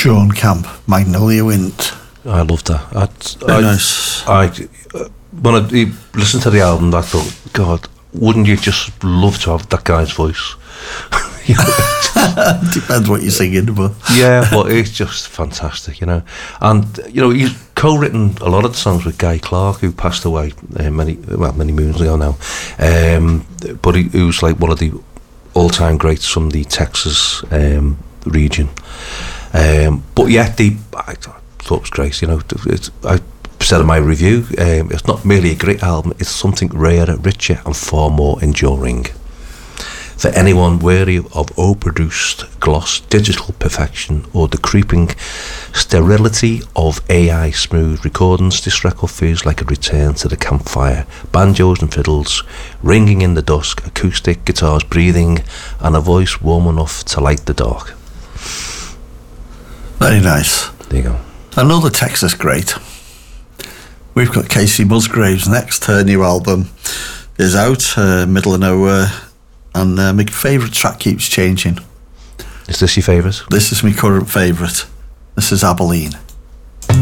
Sean Camp, Magnolia Wind. I loved that. Very nice. When I listened to the album, I thought, God, wouldn't you just love to have that guy's voice? Depends what you're singing, but yeah, but it's just fantastic, you know. And you know, he's co-written a lot of the songs with Guy Clark, who passed away many moons ago now. But he was like one of the all-time greats from the Texas region. But yet, I thought it was great. You know, I said in my review, it's not merely a great album; it's something rarer, richer, and far more enduring. For anyone wary of overproduced gloss, digital perfection, or the creeping sterility of AI smooth recordings, this record feels like a return to the campfire. Banjos and fiddles ringing in the dusk, acoustic guitars breathing, and a voice warm enough to light the dark. Very nice. There you go. Another Texas great. We've got Casey Musgraves next. Her new album is out, Middle of Nowhere. And my favourite track keeps changing. Is this your favourite? This is my current favourite. This is Abilene.